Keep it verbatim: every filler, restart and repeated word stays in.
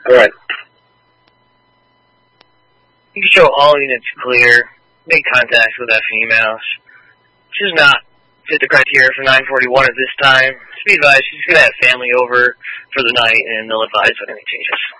Alright. You can show all units clear. Make contact with that female. She does not fit the criteria for nine forty-one at this time. Just be advised, she's going to have family over for the night, and they'll advise on any changes.